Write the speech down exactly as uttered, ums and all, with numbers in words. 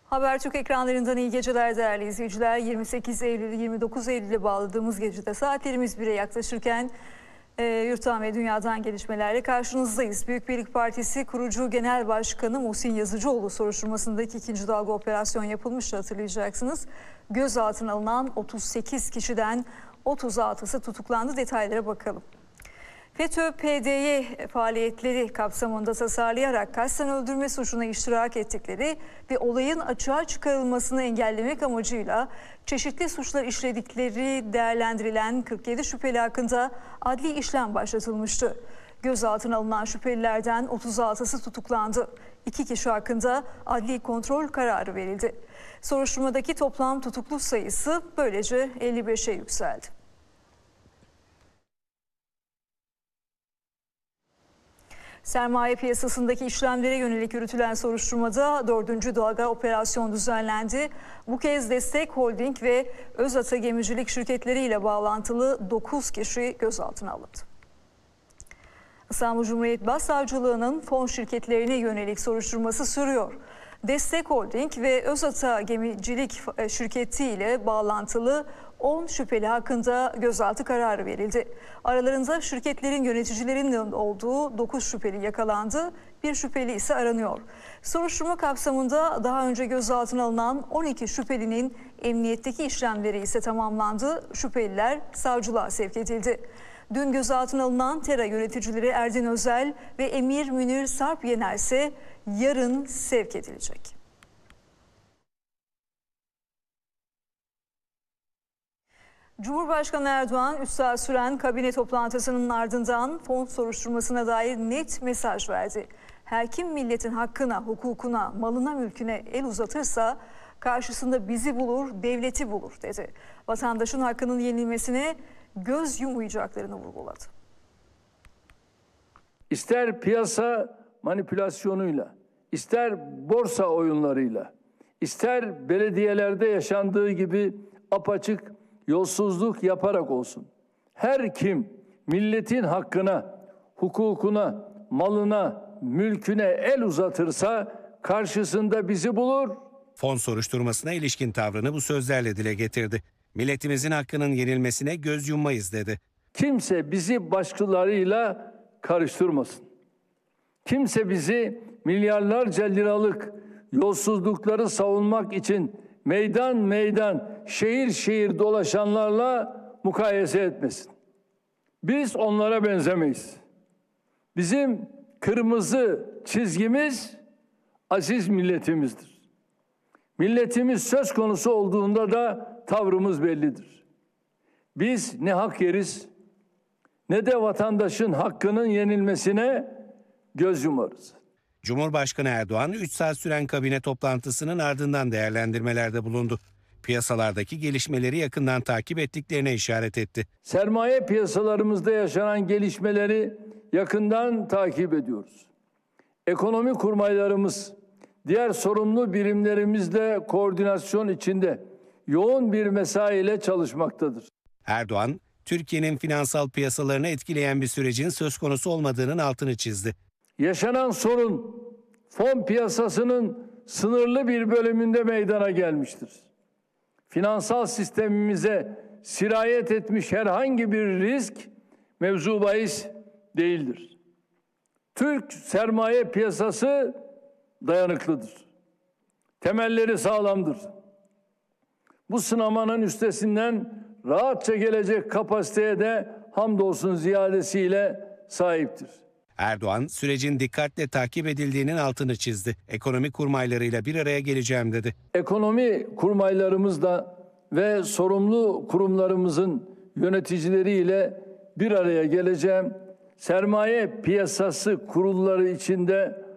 Habertürk ekranlarından iyi geceler değerli izleyiciler. yirmi sekiz Eylül yirmi dokuz Eylül'e bağladığımız gecede saatlerimiz bire yaklaşırken e, yurttan ve dünyadan gelişmelerle karşınızdayız. Büyük Birlik Partisi kurucu Genel Başkanı Muhsin Yazıcıoğlu soruşturmasındaki ikinci dalga operasyon yapılmıştı, hatırlayacaksınız. Gözaltına alınan otuz sekiz kişiden otuz altısı tutuklandı. Detaylara bakalım. FETÖ P D Y faaliyetleri kapsamında tasarlayarak kasten öldürme suçuna iştirak ettikleri ve olayın açığa çıkarılmasını engellemek amacıyla çeşitli suçlar işledikleri değerlendirilen kırk yedi şüpheli hakkında adli işlem başlatılmıştı. Gözaltına alınan şüphelilerden otuz altısı tutuklandı. İki kişi hakkında adli kontrol kararı verildi. Soruşturmadaki toplam tutuklu sayısı böylece elli beşe yükseldi. Sermaye piyasasındaki işlemlere yönelik yürütülen soruşturmada dördüncü dalga operasyon düzenlendi. Bu kez Destek Holding ve Özata Gemicilik şirketleriyle bağlantılı dokuz kişi gözaltına alındı. İstanbul Cumhuriyet Başsavcılığı'nın fon şirketlerine yönelik soruşturması sürüyor. Destek Holding ve Özata Gemicilik şirketi ile bağlantılı on şüpheli hakkında gözaltı kararı verildi. Aralarında şirketlerin yöneticilerinin olduğu dokuz şüpheli yakalandı. Bir şüpheli ise aranıyor. Soruşturma kapsamında daha önce gözaltına alınan on iki şüphelinin emniyetteki işlemleri ise tamamlandı. Şüpheliler savcılığa sevk edildi. Dün gözaltına alınan TERA yöneticileri Erdin Özel ve Emir Münir Sarp Yener ise yarın sevk edilecek. Cumhurbaşkanı Erdoğan üç saat süren kabine toplantısının ardından fon soruşturmasına dair net mesaj verdi. Her kim milletin hakkına, hukukuna, malına, mülküne el uzatırsa karşısında bizi bulur, devleti bulur dedi. Vatandaşın hakkının yenilmesine göz yumayacaklarını vurguladı. İster piyasa manipülasyonuyla, ister borsa oyunlarıyla, ister belediyelerde yaşandığı gibi apaçık yolsuzluk yaparak olsun. Her kim milletin hakkına, hukukuna, malına, mülküne el uzatırsa karşısında bizi bulur. Fon soruşturmasına ilişkin tavrını bu sözlerle dile getirdi. Milletimizin hakkının yenilmesine göz yummayız dedi. Kimse bizi başkalarıyla karıştırmasın. Kimse bizi milyarlarca liralık yolsuzlukları savunmak için meydan meydan, şehir şehir dolaşanlarla mukayese etmesin. Biz onlara benzemeyiz. Bizim kırmızı çizgimiz aziz milletimizdir. Milletimiz söz konusu olduğunda da tavrımız bellidir. Biz ne hak yeriz ne de vatandaşın hakkının yenilmesine göz yumarız. Cumhurbaşkanı Erdoğan üç saat süren kabine toplantısının ardından değerlendirmelerde bulundu. Piyasalardaki gelişmeleri yakından takip ettiklerine işaret etti. Sermaye piyasalarımızda yaşanan gelişmeleri yakından takip ediyoruz. Ekonomi kurmaylarımız, diğer sorumlu birimlerimizle koordinasyon içinde yoğun bir mesai ile çalışmaktadır. Erdoğan, Türkiye'nin finansal piyasalarını etkileyen bir sürecin söz konusu olmadığının altını çizdi. Yaşanan sorun fon piyasasının sınırlı bir bölümünde meydana gelmiştir. Finansal sistemimize sirayet etmiş herhangi bir risk mevzu bahis değildir. Türk sermaye piyasası dayanıklıdır. Temelleri sağlamdır. Bu sınamanın üstesinden rahatça gelecek kapasiteye de hamdolsun ziyadesiyle sahiptir. Erdoğan, sürecin dikkatle takip edildiğinin altını çizdi. Ekonomi kurmaylarıyla bir araya geleceğim dedi. Ekonomi kurmaylarımızla ve sorumlu kurumlarımızın yöneticileriyle bir araya geleceğim. Sermaye piyasası kurulları içinde